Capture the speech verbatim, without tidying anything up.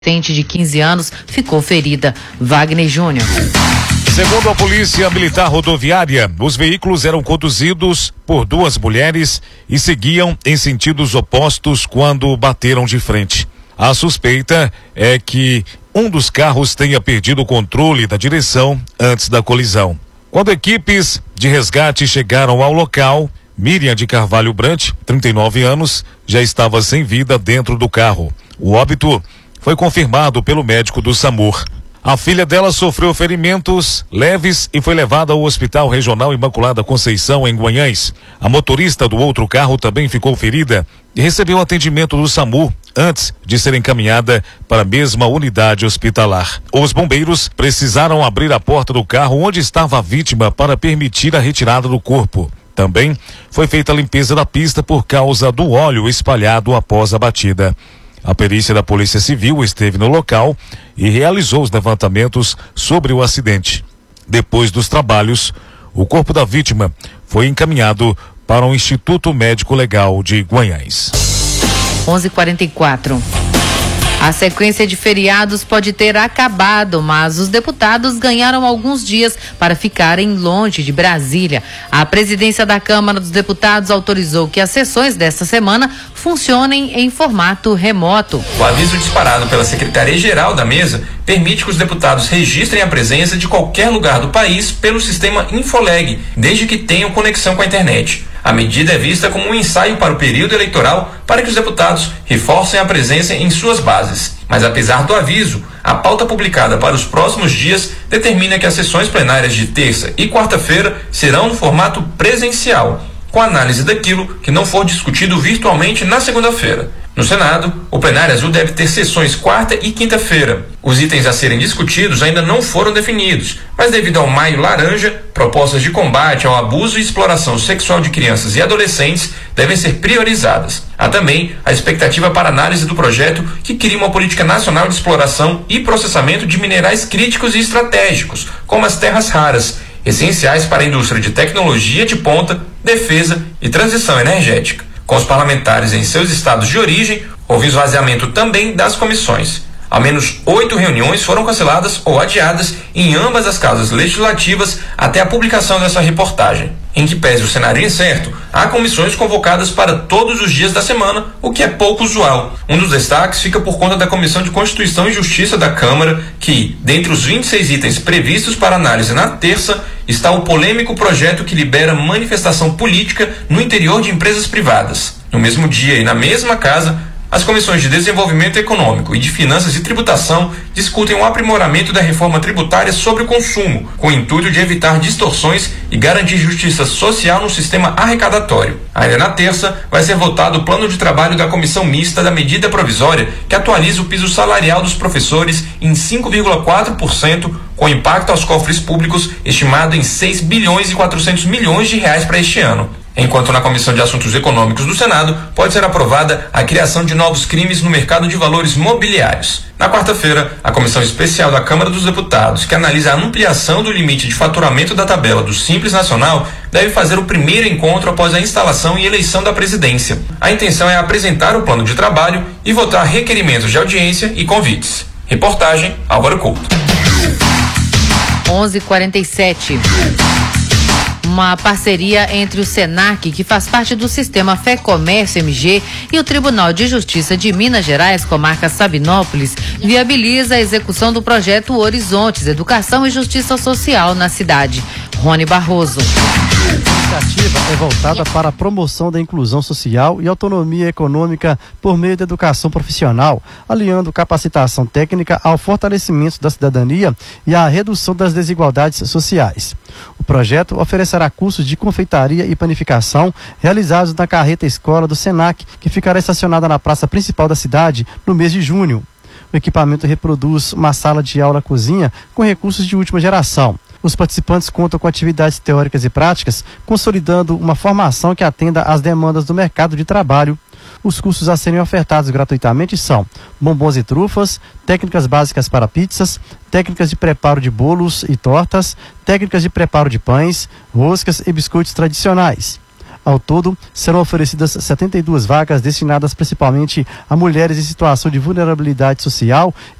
adolescente de quinze anos ficou ferida. Wagner Júnior. Segundo a Polícia Militar Rodoviária, os veículos eram conduzidos por duas mulheres e seguiam em sentidos opostos quando bateram de frente. A suspeita é que um dos carros tenha perdido o controle da direção antes da colisão. Quando equipes de resgate chegaram ao local, Miriam de Carvalho Brant, trinta e nove anos, já estava sem vida dentro do carro. O óbito foi confirmado pelo médico do SAMUR. A filha dela sofreu ferimentos leves e foi levada ao Hospital Regional Imaculada Conceição, em Guanhães. A motorista do outro carro também ficou ferida e recebeu atendimento do SAMU antes de ser encaminhada para a mesma unidade hospitalar. Os bombeiros precisaram abrir a porta do carro onde estava a vítima para permitir a retirada do corpo. Também foi feita a limpeza da pista por causa do óleo espalhado após a batida. A perícia da Polícia Civil esteve no local e realizou os levantamentos sobre o acidente. Depois dos trabalhos, o corpo da vítima foi encaminhado para o Instituto Médico Legal de Guanhães. onze e quarenta e quatro. A sequência de feriados pode ter acabado, mas os deputados ganharam alguns dias para ficarem longe de Brasília. A presidência da Câmara dos Deputados autorizou que as sessões desta semana funcionem em formato remoto. O aviso disparado pela Secretaria-Geral da Mesa permite que os deputados registrem a presença de qualquer lugar do país pelo sistema Infoleg, desde que tenham conexão com a internet. A medida é vista como um ensaio para o período eleitoral para que os deputados reforcem a presença em suas bases. Mas apesar do aviso, a pauta publicada para os próximos dias determina que as sessões plenárias de terça e quarta-feira serão no formato presencial, com análise daquilo que não for discutido virtualmente na segunda-feira. No Senado, o plenário azul deve ter sessões quarta e quinta-feira. Os itens a serem discutidos ainda não foram definidos, mas devido ao Maio Laranja, propostas de combate ao abuso e exploração sexual de crianças e adolescentes devem ser priorizadas. Há também a expectativa para análise do projeto que cria uma política nacional de exploração e processamento de minerais críticos e estratégicos, como as terras raras, essenciais para a indústria de tecnologia de ponta, defesa e transição energética. Com os parlamentares em seus estados de origem, houve esvaziamento também das comissões. Ao menos oito reuniões foram canceladas ou adiadas em ambas as casas legislativas até a publicação dessa reportagem. Em que pese o cenário incerto, há comissões convocadas para todos os dias da semana, o que é pouco usual. Um dos destaques fica por conta da Comissão de Constituição e Justiça da Câmara, que, dentre os vinte e seis itens previstos para análise na terça, está o polêmico projeto que libera manifestação política no interior de empresas privadas. No mesmo dia e na mesma casa, as comissões de Desenvolvimento Econômico e de Finanças e Tributação discutem o aprimoramento da reforma tributária sobre o consumo, com o intuito de evitar distorções e garantir justiça social no sistema arrecadatório. Ainda na terça, vai ser votado o plano de trabalho da Comissão Mista da Medida Provisória, que atualiza o piso salarial dos professores em cinco vírgula quatro por cento, com impacto aos cofres públicos estimado em seis bilhões e quatrocentos milhões de reais para este ano. Enquanto na Comissão de Assuntos Econômicos do Senado pode ser aprovada a criação de novos crimes no mercado de valores mobiliários. Na quarta-feira, a Comissão Especial da Câmara dos Deputados, que analisa a ampliação do limite de faturamento da tabela do Simples Nacional, deve fazer o primeiro encontro após a instalação e eleição da presidência. A intenção é apresentar o plano de trabalho e votar requerimentos de audiência e convites. Reportagem Álvaro Couto. onze e quarenta e sete. Uma parceria entre o SENAC, que faz parte do sistema Fé Comércio M G, e o Tribunal de Justiça de Minas Gerais, comarca Sabinópolis, viabiliza a execução do projeto Horizontes, Educação e Justiça Social na cidade. Rony Barroso. A iniciativa é voltada para a promoção da inclusão social e autonomia econômica por meio da educação profissional, aliando capacitação técnica ao fortalecimento da cidadania e à redução das desigualdades sociais. O projeto oferecerá cursos de confeitaria e panificação realizados na carreta escola do SENAC, que ficará estacionada na praça principal da cidade no mês de junho. O equipamento reproduz uma sala de aula-cozinha com recursos de última geração. Os participantes contam com atividades teóricas e práticas, consolidando uma formação que atenda às demandas do mercado de trabalho. Os cursos a serem ofertados gratuitamente são bombons e trufas, técnicas básicas para pizzas, técnicas de preparo de bolos e tortas, técnicas de preparo de pães, roscas e biscoitos tradicionais. Ao todo, serão oferecidas setenta e duas vagas destinadas principalmente a mulheres em situação de vulnerabilidade social